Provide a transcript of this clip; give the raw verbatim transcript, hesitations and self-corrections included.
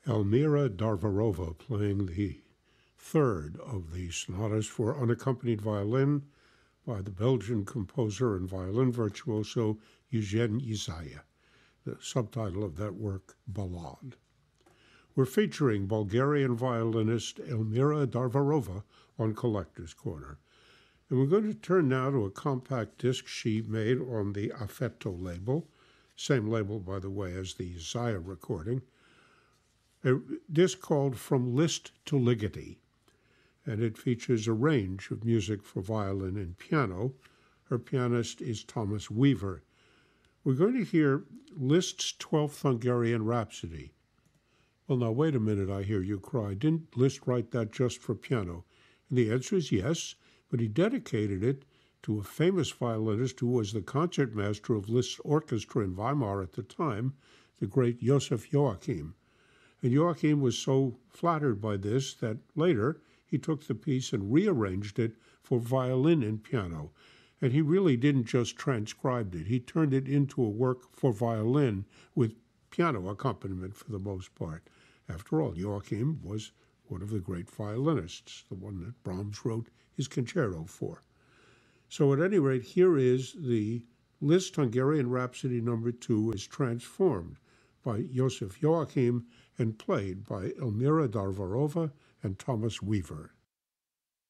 Elmira Darvarova playing the third of the sonatas for unaccompanied violin by the Belgian composer and violin virtuoso Eugène Ysaye. The subtitle of that work, Ballade. We're featuring Bulgarian violinist Elmira Darvarova on Collector's Corner. And we're going to turn now to a compact disc she made on the Affetto label, same label, by the way, as the Ysaye recording, a disc called From Liszt to Ligeti, and it features a range of music for violin and piano. Her pianist is Thomas Weaver. We're going to hear Liszt's twelfth Hungarian Rhapsody. Well, now, wait a minute, I hear you cry. Didn't Liszt write that just for piano? And the answer is yes, but he dedicated it to a famous violinist who was the concertmaster of Liszt's orchestra in Weimar at the time, the great Joseph Joachim. And Joachim was so flattered by this that later he took the piece and rearranged it for violin and piano. And he really didn't just transcribe it. He turned it into a work for violin with piano accompaniment for the most part. After all, Joachim was one of the great violinists, the one that Brahms wrote his concerto for. So at any rate, here is the Liszt Hungarian Rhapsody number two is transformed by Joseph Joachim and played by Elmira Darvarova and Thomas Weaver.